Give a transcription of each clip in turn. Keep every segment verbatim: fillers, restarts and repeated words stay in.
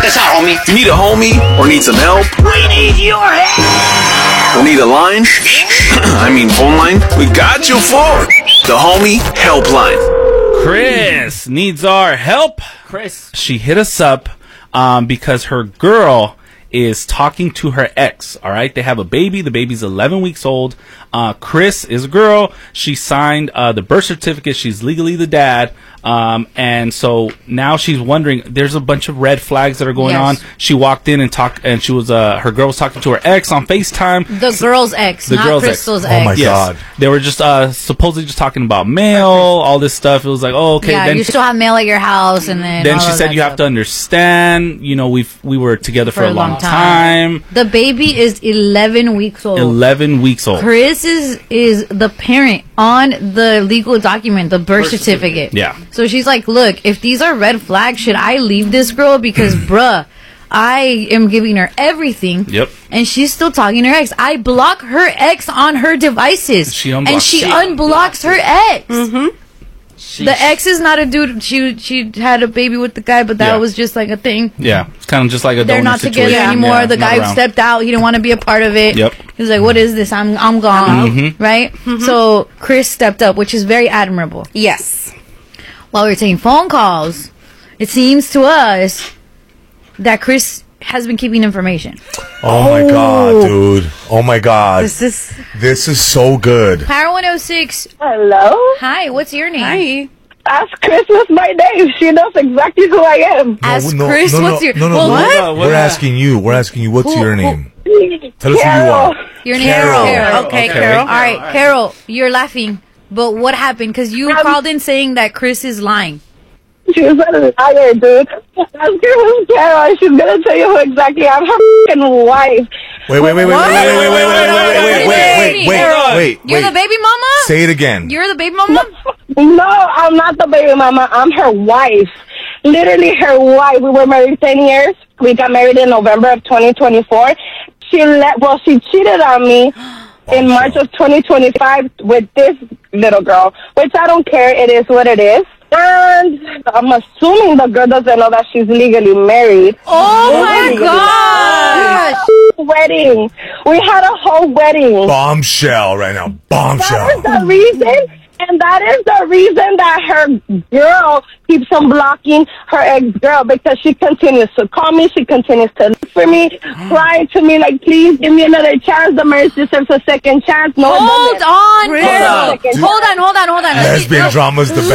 this out, homie. You need a homie or need some help? We need your help. Or need a line? I mean phone line? We got you for the Homie Helpline. Chris needs our help. Chris. She hit us up um, because her girl is talking to her ex. All right, they have a baby. The baby's eleven weeks old. Uh, Chris is a girl. She signed uh, the birth certificate. She's legally the dad. Um, and so now she's wondering, there's a bunch of red flags that are going Yes. on. She walked in and talked, and she was, uh, her girl was talking to her ex on FaceTime. The girl's ex, The not girl's ex. Crystal's Oh ex. my Yes. God. They were just, uh, supposedly just talking about mail, all this stuff. It was like, oh, okay. Yeah, then you still have mail at your house, and then then all she of said that you have to stuff. understand, you know, we've, we were together for, a long, time. The baby is eleven weeks old. eleven weeks old. Chris is is the parent on the legal document, the birth, certificate. Yeah. So she's like, look, if these are red flags, should I leave this girl? Because, bruh, I am giving her everything. Yep. And she's still talking to her ex. I block her ex on her devices. She unblocks- and she She unblocks her ex. Mm-hmm. The ex is not a dude. She she had a baby with the guy, but that Yeah. was just like a thing. Yeah. It's kind of just like a They're donor not situation. together anymore. Yeah, the not guy around. stepped out. He didn't want to be a part of it. Yep. He was like, "What is this? I'm I'm gone." Mhm. Right. So Chris stepped up, which is very admirable. Yes. While we were taking phone calls, it seems to us that Chris has been keeping information. Oh my God, dude. Oh my God. This is. This is so good. Power one oh six. Hello? Hi. What's your name? Hi. Ask Chris what's my name. She knows exactly who I am. Ask no, Chris. no, no, what's your no, no, well, no. what? Uh, what- We're asking you. We're asking you. What's Who- your who- name? Tell us who you Carol. are. Your name Carol. is Carol. Okay, Okay. Carol. All right, Carol. You're laughing, but what happened? Because you Um, called in saying that Chris is lying. She's a liar, dude. Ask her who's Carol. She's gonna tell you who exactly I'm. Her f***ing wife. Wait, wait, wait, wait, wait, wait, wait, wait, wait, wait, wait, wait, wait, wait, Carol, wait, You're wait. the baby mama? Say it again. You're the baby mama? No, I'm not the baby mama. I'm her wife. Literally her wife. We were married ten years. We got married in November of twenty twenty-four. She let, well, she cheated on me in March of twenty twenty-five with this little girl, which I don't care. It is what it is. And I'm assuming the girl doesn't know that she's legally married. Oh my Legally gosh! Wedding. We had a whole wedding. Bombshell right now. That is Bombshell. the reason, and that is the reason that her girl keeps on blocking her ex-girl, because she continues to call me, she continues to look for me, crying to me like, please give me another chance. The marriage deserves a second chance. No, it Hold doesn't. on, Really? Carol. Dude. Hold on, hold on, hold on. Let me- Lesbian no. drama's the best.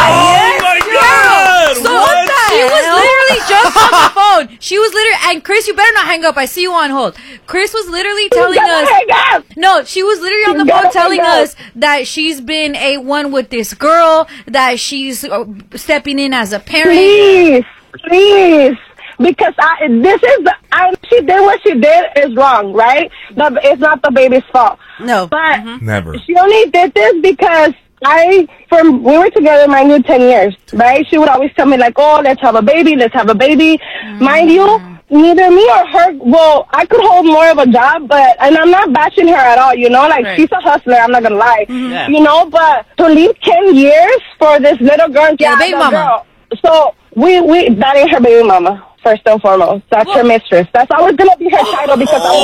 Oh my God! So What? she was literally just on the phone. She was literally, and Chris, you better not hang up. I see you on hold. Chris was literally telling Gotta us. hang up. No, she was literally on the You phone gotta telling hang up. us that she's been a one with this girl, that she's uh, stepping in as a parent. Please, please. Because I, this is the, I, she did what she did is wrong, right? The, it's not the baby's fault. No. But Never. she only did this because I, from, we were together, mind you, ten years, right? She would always tell me like, oh, let's have a baby, let's have a baby. Mind you, neither me or her, well, I could hold more of a job, but, and I'm not bashing her at all, you know, like, Right. she's a hustler, I'm not gonna lie. Yeah. You know, but to leave ten years for this little girl, Yeah, baby the mama. girl. So, we, we, that ain't her baby mama. First and foremost, that's her mistress. That's always gonna be her title because I'm.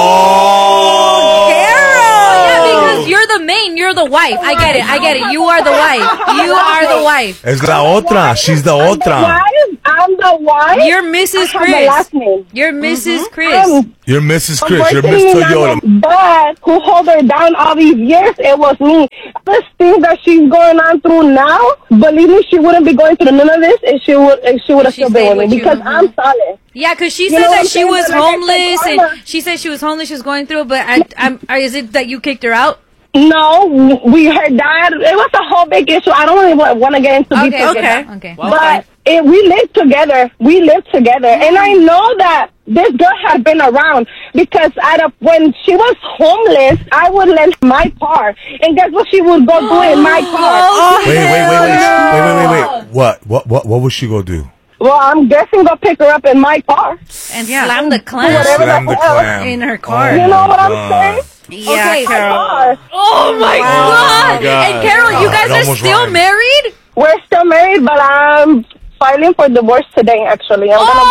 Oh, Yeah, because you're the main, you're the wife. I get it, I get it. You are the wife. You are the wife. Es la otra. She's the I'm the otra. wife. I'm the wife. You're Missus I have the last Chris. name. You're Missus Chris. I'm You're Missus Chris. You're unfortunately Miss not Toyota. the- But who hold her down all these years? It was me. This thing that she's going on through now, believe me, she wouldn't be going through none of this if she would. If she would have She still been stayed with me with you, because mhm. I'm solid. Yeah, because she You said know what that I'm she saying? was But like I said, homeless, karma. and she said she was homeless. She was going through it, but I, I'm, or is it that you kicked her out? No, we her dad. It was a whole big issue. I don't really want to get into Okay, details. okay. of that. Okay. But it, we lived together. We lived together, and I know that this girl had been around because out of when she was homeless, I would lend my car, and guess what? She would go do in my car. Wait, wait, wait, wait, wait, wait, wait, wait. What? What? What? What would she go do? Well, I'm guessing go pick her up in my car. And Yeah. slam the clam Whatever Slam the the hell. clam. In her car. Oh You know my what I'm God. saying? Yeah, Okay. Carol. Car. Oh my Wow. god! God. And Carol, you It guys are almost still rhymed. married? We're still married, but I'm filing for divorce today, actually. I'm gonna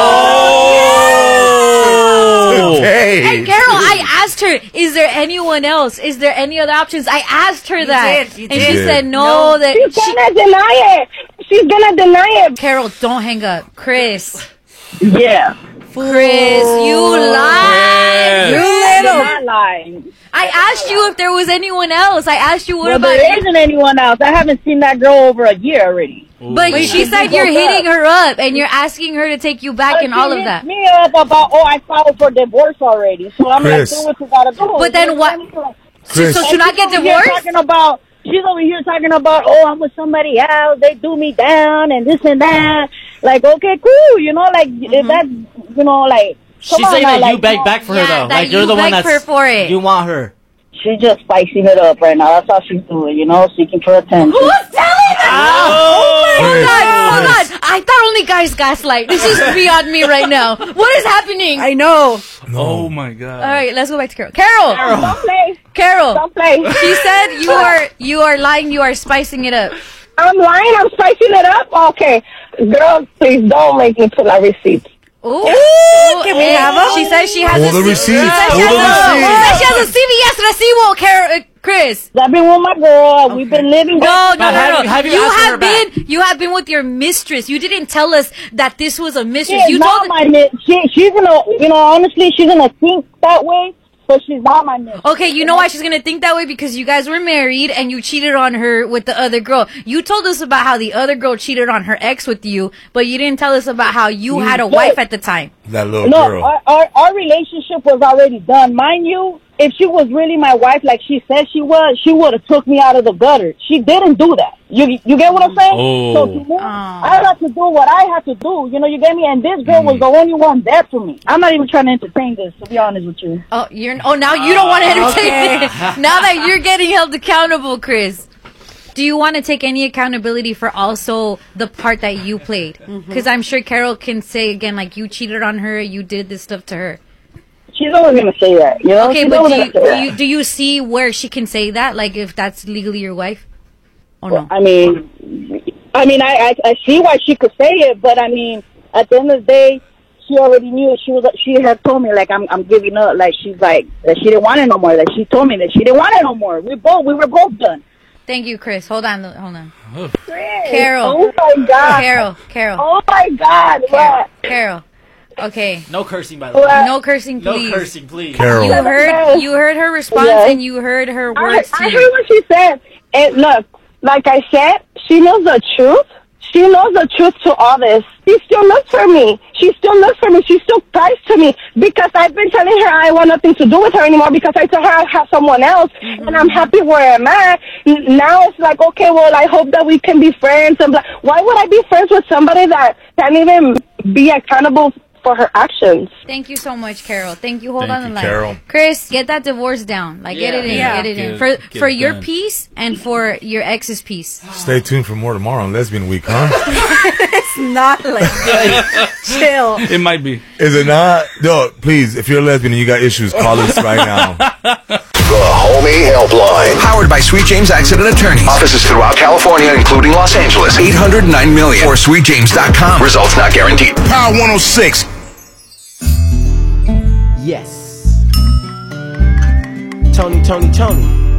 Oh! Hey. And Carol, I asked her, is there anyone else? Is there any other options? I asked her that. did, you and did. she You said did. no, that She's she, gonna deny it. She's gonna deny it. Carol, don't hang up. Chris. Yeah. Chris, you lied. Chris. You I'm little. not lying. I asked you if there was anyone else. I asked you what Well, about there isn't anyone else. I haven't seen that girl over a year already. But Ooh. she said you're hitting her up and you're asking her to take you back and She all of hit that. me up about, oh, I filed for divorce already. So I'm Chris. like, do what you gotta do. But then You know what- I mean? Chris. So should I get she's over here divorced? Talking about, she's over here talking about, oh, I'm with somebody else. They do me down and this and that. Like, okay, cool. You know, like, if that, you know, like. She's come on saying now, that like, you begged know, back for Yeah, her though. that Like you're you the one begged that's her for it. you want her. She's just spicing it up right now. That's all she's doing, you know, seeking for attention. Who's telling that? Oh! Hold Chris. on, hold on. I thought only guys gaslight. This is beyond me right now. What is happening? I know. Oh my god. All right, let's go back to Carol. Carol, Don't play. Carol. Don't play. She said you are you are lying. You are spicing it up. I'm lying. I'm spicing it up. Okay. Girl, please don't make me pull a receipt. Ooh, can we and have 'em? She says she has Pull a the C- receipts. She says she Pull the has a- receipts. she says she has a C V S recibo, Carol, uh, Chris. I've been with my girl. We've been living. No, no, But no, have no. you- have you You asked her have back? been, you have been with your mistress. You didn't tell us that this was a mistress. She's You not told. my miss. She, she's gonna, you know, honestly, she's gonna think that way, but she's not my miss. Okay, you know why she's gonna think that way? Because you guys were married and you cheated on her with the other girl. You told us about how the other girl cheated on her ex with you, but you didn't tell us about how you had a wife at the time. That little No, girl. our, our our relationship was already done. Mind you, if she was really my wife, like she said she was, she would have took me out of the gutter. She didn't do that. You you get what I'm saying? Oh. So to me, I had to do what I had to do. You know, you get me? And this girl was the only one there for me. I'm not even trying to entertain this, to be honest with you. Oh, you're. Oh, now you don't want to entertain it. Now that you're getting held accountable, Chris. Do you want to take any accountability for also the part that you played? Because I'm sure Carol can say again, like you cheated on her, you did this stuff to her. She's always gonna say that, you know? Okay, She's but always do you, gonna say do that. you do you see where she can say that? Like if that's legally your wife? Oh no. I mean, I mean, I, I I see why she could say it, but I mean, at the end of the day, she already knew. She was. She had told me like I'm I'm giving up. Like she's like that she didn't want it no more. Like she told me that she didn't want it no more. We both we were both done. Thank you, Chris. Hold on, hold on. Chris, Carol. Oh my God. Carol, Carol, Oh my God. Carol, What? Carol. Okay, No cursing by the way. What? no cursing, No please. cursing, please. Carol. You heard, you heard her response, Yes. and you heard her I, words to I you. heard what she said. And look, like I said, she knows the truth. She knows the truth to all this. She still looks for me. She still looks for me. She still cries to me because I've been telling her I want nothing to do with her anymore because I told her I have someone else Mm-hmm. and I'm happy where I'm at. N- Now it's like, okay, well, I hope that we can be friends. And blah. Why would I be friends with somebody that can't even be accountable for her actions? Thank you so much, Carol. Thank you. Hold Thank on the you, line. Carol. Chris, get that divorce down. Like, get Yeah. it in. Yeah. Get it in. Get- For get for it your done. peace and for your ex's peace. Stay tuned for more tomorrow on Lesbian Week, huh? It's not like that. Chill. It might be. Is it not? No, please, if you're a lesbian and you got issues, call us right now. The Homie Helpline. Powered by Sweet James Accident Attorneys. Offices throughout California, including Los Angeles. eight hundred nine million or sweet james dot com. Results not guaranteed. Power one oh six. Yes. Tony, Tony, Tony.